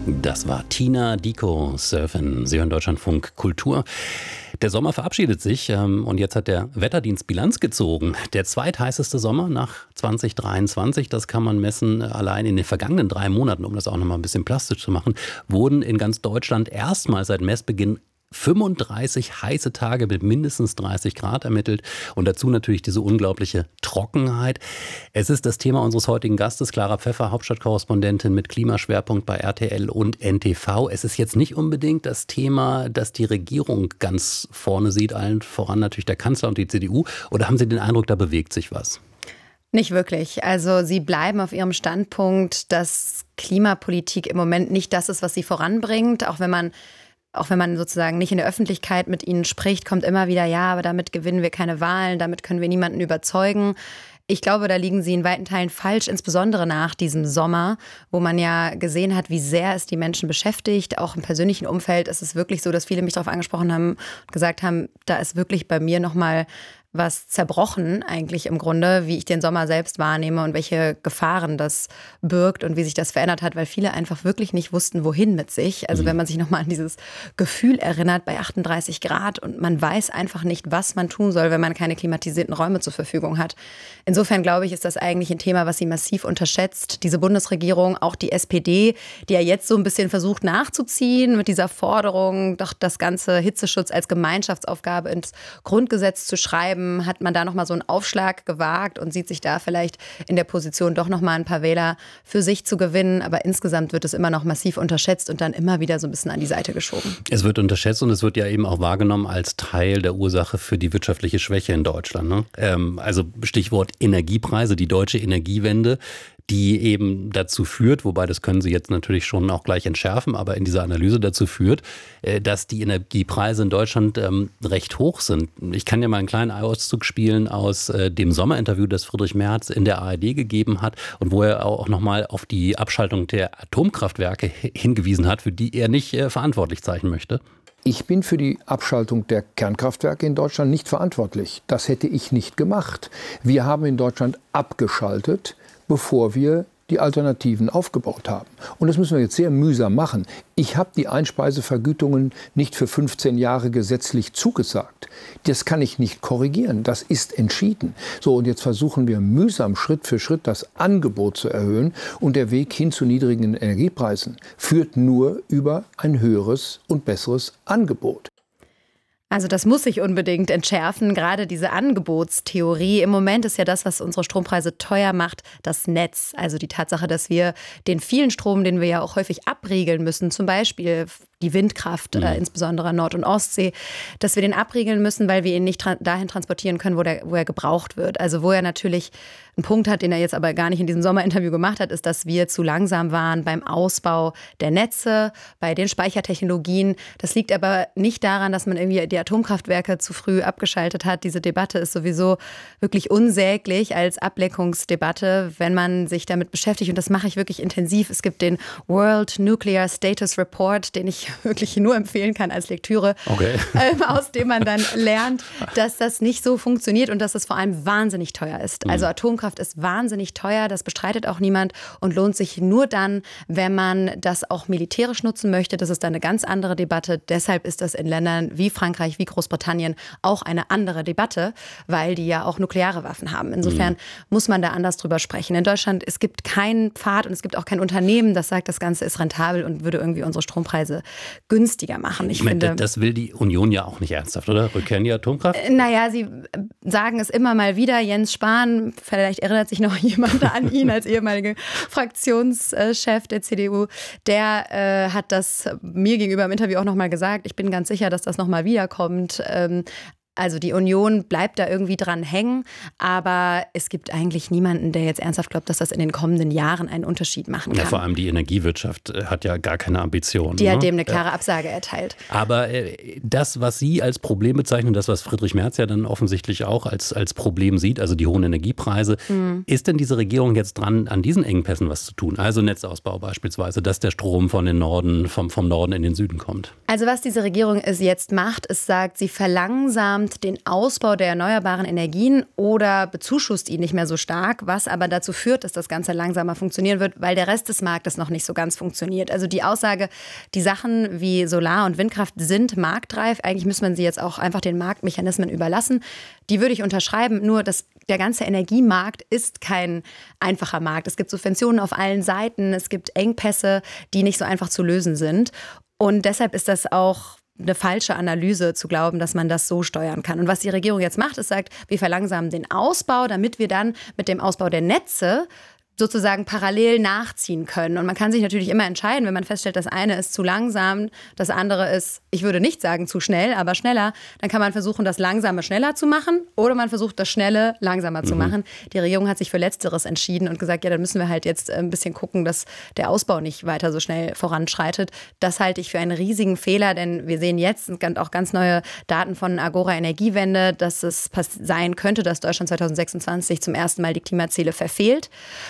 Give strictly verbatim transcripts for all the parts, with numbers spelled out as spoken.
Das war Tina Dickow, Surfen, Sie hören Deutschlandfunk Kultur. Der Sommer verabschiedet sich ähm, und jetzt hat der Wetterdienst Bilanz gezogen. Der zweitheißeste Sommer nach zwanzig dreiundzwanzig, das kann man messen, allein in den vergangenen drei Monaten, um das auch nochmal ein bisschen plastisch zu machen, wurden in ganz Deutschland erstmals seit Messbeginn fünfunddreißig heiße Tage mit mindestens dreißig Grad ermittelt und dazu natürlich diese unglaubliche Trockenheit. Es ist das Thema unseres heutigen Gastes, Clara Pfeffer, Hauptstadtkorrespondentin mit Klimaschwerpunkt bei R T L und N T V. Es ist jetzt nicht unbedingt das Thema, das die Regierung ganz vorne sieht, allen voran natürlich der Kanzler und die C D U. Oder haben Sie den Eindruck, da bewegt sich was? Nicht wirklich. Also sie bleiben auf ihrem Standpunkt, dass Klimapolitik im Moment nicht das ist, was sie voranbringt, auch wenn man Auch wenn man sozusagen nicht in der Öffentlichkeit mit ihnen spricht, kommt immer wieder, ja, aber damit gewinnen wir keine Wahlen, damit können wir niemanden überzeugen. Ich glaube, da liegen sie in weiten Teilen falsch, insbesondere nach diesem Sommer, wo man ja gesehen hat, wie sehr es die Menschen beschäftigt. Auch im persönlichen Umfeld ist es wirklich so, dass viele mich darauf angesprochen haben und gesagt haben, da ist wirklich bei mir nochmal was zerbrochen eigentlich im Grunde, wie ich den Sommer selbst wahrnehme und welche Gefahren das birgt und wie sich das verändert hat, weil viele einfach wirklich nicht wussten, wohin mit sich. Also wenn man sich nochmal an dieses Gefühl erinnert bei achtunddreißig Grad und man weiß einfach nicht, was man tun soll, wenn man keine klimatisierten Räume zur Verfügung hat. Insofern glaube ich, ist das eigentlich ein Thema, was sie massiv unterschätzt. Diese Bundesregierung, auch die S P D, die ja jetzt so ein bisschen versucht nachzuziehen mit dieser Forderung, doch das ganze Hitzeschutz als Gemeinschaftsaufgabe ins Grundgesetz zu schreiben, hat man da nochmal so einen Aufschlag gewagt und sieht sich da vielleicht in der Position, doch nochmal ein paar Wähler für sich zu gewinnen. Aber insgesamt wird es immer noch massiv unterschätzt und dann immer wieder so ein bisschen an die Seite geschoben. Es wird unterschätzt und es wird ja eben auch wahrgenommen als Teil der Ursache für die wirtschaftliche Schwäche in Deutschland. Ne? Ähm, also Stichwort Energiepreise, die deutsche Energiewende, die eben dazu führt, wobei das können Sie jetzt natürlich schon auch gleich entschärfen, aber in dieser Analyse dazu führt, dass die Energiepreise in Deutschland ähm, recht hoch sind. Ich kann ja mal einen kleinen Auszug spielen aus äh, dem Sommerinterview, das Friedrich Merz in der A R D gegeben hat und wo er auch nochmal auf die Abschaltung der Atomkraftwerke hingewiesen hat, für die er nicht äh, verantwortlich zeichnen möchte. Ich bin für die Abschaltung der Kernkraftwerke in Deutschland nicht verantwortlich. Das hätte ich nicht gemacht. Wir haben in Deutschland abgeschaltet, bevor wir die Alternativen aufgebaut haben. Und das müssen wir jetzt sehr mühsam machen. Ich habe die Einspeisevergütungen nicht für fünfzehn Jahre gesetzlich zugesagt. Das kann ich nicht korrigieren. Das ist entschieden. So, und jetzt versuchen wir mühsam Schritt für Schritt das Angebot zu erhöhen. Und der Weg hin zu niedrigen Energiepreisen führt nur über ein höheres und besseres Angebot. Also das muss sich unbedingt entschärfen, gerade diese Angebotstheorie. Im Moment ist ja das, was unsere Strompreise teuer macht, das Netz. Also die Tatsache, dass wir den vielen Strom, den wir ja auch häufig abriegeln müssen, zum Beispiel die Windkraft, mhm. äh, insbesondere an Nord- und Ostsee, dass wir den abriegeln müssen, weil wir ihn nicht tra- dahin transportieren können, wo, der, wo er gebraucht wird. Also wo er natürlich einen Punkt hat, den er jetzt aber gar nicht in diesem Sommerinterview gemacht hat, ist, dass wir zu langsam waren beim Ausbau der Netze, bei den Speichertechnologien. Das liegt aber nicht daran, dass man irgendwie die Atomkraftwerke zu früh abgeschaltet hat. Diese Debatte ist sowieso wirklich unsäglich als Ablenkungsdebatte, wenn man sich damit beschäftigt. Und das mache ich wirklich intensiv. Es gibt den World Nuclear Status Report, den ich wirklich nur empfehlen kann als Lektüre, okay. äh, aus dem man dann lernt, dass das nicht so funktioniert und dass es vor allem wahnsinnig teuer ist. Also Atomkraft ist wahnsinnig teuer, das bestreitet auch niemand und lohnt sich nur dann, wenn man das auch militärisch nutzen möchte. Das ist dann eine ganz andere Debatte. Deshalb ist das in Ländern wie Frankreich, wie Großbritannien auch eine andere Debatte, weil die ja auch nukleare Waffen haben. Insofern mhm. muss man da anders drüber sprechen. In Deutschland, es gibt keinen Pfad und es gibt auch kein Unternehmen, das sagt, das Ganze ist rentabel und würde irgendwie unsere Strompreise günstiger machen. Ich, ich meine, finde, das will die Union ja auch nicht ernsthaft, oder? Rückkehr in die Atomkraft? Äh, naja, sie sagen es immer mal wieder. Jens Spahn, vielleicht erinnert sich noch jemand an ihn als ehemaliger Fraktionschef der C D U, der äh, hat das mir gegenüber im Interview auch noch mal gesagt. Ich bin ganz sicher, dass das noch mal wiederkommt. Ähm, Also die Union bleibt da irgendwie dran hängen, aber es gibt eigentlich niemanden, der jetzt ernsthaft glaubt, dass das in den kommenden Jahren einen Unterschied machen kann. Ja, vor allem die Energiewirtschaft hat ja gar keine Ambitionen. Die hat ne? dem eine klare ja. Absage erteilt. Aber äh, das, was Sie als Problem bezeichnen, das, was Friedrich Merz ja dann offensichtlich auch als, als Problem sieht, also die hohen Energiepreise, mhm. ist denn diese Regierung jetzt dran, an diesen Engpässen was zu tun? Also Netzausbau beispielsweise, dass der Strom von den Norden, vom, vom Norden in den Süden kommt. Also was diese Regierung es jetzt macht, ist sagt, sie verlangsamt verlangsamt den Ausbau der erneuerbaren Energien oder bezuschusst ihn nicht mehr so stark, was aber dazu führt, dass das Ganze langsamer funktionieren wird, weil der Rest des Marktes noch nicht so ganz funktioniert. Also die Aussage, die Sachen wie Solar- und Windkraft sind marktreif, eigentlich müsste man sie jetzt auch einfach den Marktmechanismen überlassen, die würde ich unterschreiben, nur das der ganze Energiemarkt ist kein einfacher Markt. Es gibt Subventionen auf allen Seiten, es gibt Engpässe, die nicht so einfach zu lösen sind. Und deshalb ist das auch eine falsche Analyse zu glauben, dass man das so steuern kann. Und was die Regierung jetzt macht, ist sagt, wir verlangsamen den Ausbau, damit wir dann mit dem Ausbau der Netze sozusagen parallel nachziehen können. Und man kann sich natürlich immer entscheiden, wenn man feststellt, das eine ist zu langsam, das andere ist, ich würde nicht sagen zu schnell, aber schneller, dann kann man versuchen, das Langsame schneller zu machen oder man versucht, das Schnelle langsamer mhm. zu machen. Die Regierung hat sich für Letzteres entschieden und gesagt, ja, dann müssen wir halt jetzt ein bisschen gucken, dass der Ausbau nicht weiter so schnell voranschreitet. Das halte ich für einen riesigen Fehler, denn wir sehen jetzt auch ganz neue Daten von Agora Energiewende, dass es sein könnte, dass Deutschland zwanzig sechsundzwanzig zum ersten Mal die Klimaziele verfehlt.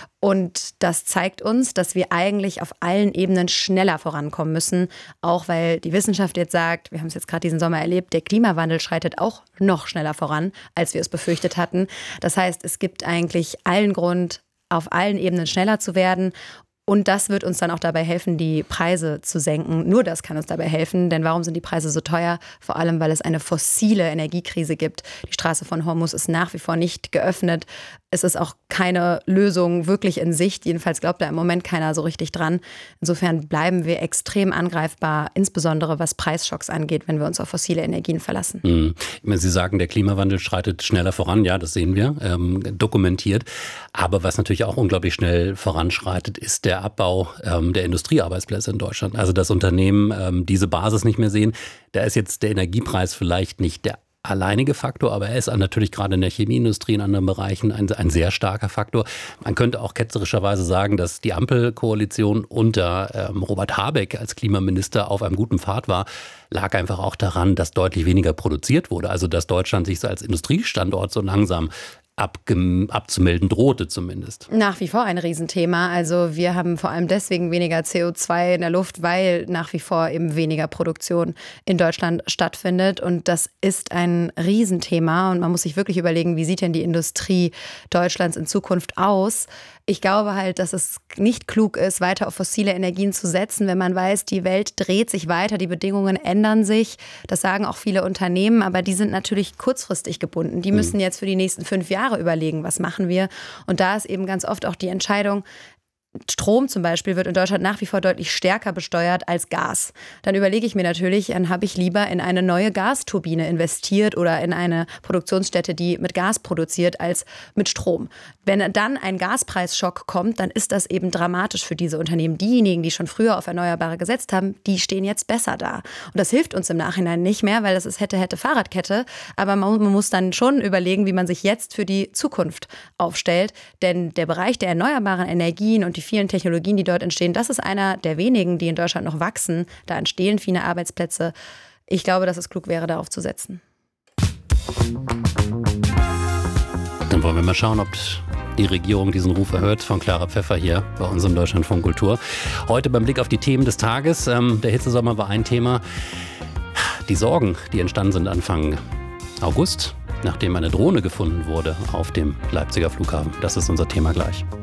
Und das zeigt uns, dass wir eigentlich auf allen Ebenen schneller vorankommen müssen, auch weil die Wissenschaft jetzt sagt, wir haben es jetzt gerade diesen Sommer erlebt, der Klimawandel schreitet auch noch schneller voran, als wir es befürchtet hatten. Das heißt, es gibt eigentlich allen Grund, auf allen Ebenen schneller zu werden. Und das wird uns dann auch dabei helfen, die Preise zu senken. Nur das kann uns dabei helfen, denn warum sind die Preise so teuer? Vor allem, weil es eine fossile Energiekrise gibt. Die Straße von Hormuz ist nach wie vor nicht geöffnet. Es ist auch keine Lösung wirklich in Sicht. Jedenfalls glaubt da im Moment keiner so richtig dran. Insofern bleiben wir extrem angreifbar, insbesondere was Preisschocks angeht, wenn wir uns auf fossile Energien verlassen. Mhm. Sie sagen, der Klimawandel schreitet schneller voran. Ja, das sehen wir, ähm, dokumentiert. Aber was natürlich auch unglaublich schnell voranschreitet, ist der Abbau ähm, der Industriearbeitsplätze in Deutschland. Also dass Unternehmen ähm, diese Basis nicht mehr sehen. Da ist jetzt der Energiepreis vielleicht nicht der alleinige Faktor, aber er ist natürlich gerade in der Chemieindustrie, in anderen Bereichen ein, ein sehr starker Faktor. Man könnte auch ketzerischerweise sagen, dass die Ampelkoalition unter ähm, Robert Habeck als Klimaminister auf einem guten Pfad war, lag einfach auch daran, dass deutlich weniger produziert wurde. Also dass Deutschland sich so als Industriestandort so langsam Abge- abzumelden drohte zumindest. Nach wie vor ein Riesenthema. Also wir haben vor allem deswegen weniger C O zwei in der Luft, weil nach wie vor eben weniger Produktion in Deutschland stattfindet. Und das ist ein Riesenthema. Und man muss sich wirklich überlegen, wie sieht denn die Industrie Deutschlands in Zukunft aus? Ich glaube halt, dass es nicht klug ist, weiter auf fossile Energien zu setzen, wenn man weiß, die Welt dreht sich weiter, die Bedingungen ändern sich. Das sagen auch viele Unternehmen, aber die sind natürlich kurzfristig gebunden. Die müssen jetzt für die nächsten fünf Jahre überlegen, was machen wir. Und da ist eben ganz oft auch die Entscheidung, Strom zum Beispiel wird in Deutschland nach wie vor deutlich stärker besteuert als Gas. Dann überlege ich mir natürlich, dann habe ich lieber in eine neue Gasturbine investiert oder in eine Produktionsstätte, die mit Gas produziert, als mit Strom. Wenn dann ein Gaspreisschock kommt, dann ist das eben dramatisch für diese Unternehmen. Diejenigen, die schon früher auf Erneuerbare gesetzt haben, die stehen jetzt besser da. Und das hilft uns im Nachhinein nicht mehr, weil das ist hätte, hätte Fahrradkette. Aber man, man muss dann schon überlegen, wie man sich jetzt für die Zukunft aufstellt. Denn der Bereich der erneuerbaren Energien und die vielen Technologien, die dort entstehen, das ist einer der wenigen, die in Deutschland noch wachsen. Da entstehen viele Arbeitsplätze. Ich glaube, dass es klug wäre, darauf zu setzen. Dann wollen wir mal schauen, ob die Regierung diesen Ruf erhört von Clara Pfeffer hier bei uns im Deutschlandfunk Kultur. Heute beim Blick auf die Themen des Tages. Ähm, der Hitzesommer war ein Thema. Die Sorgen, die entstanden sind Anfang August, nachdem eine Drohne gefunden wurde auf dem Leipziger Flughafen. Das ist unser Thema gleich.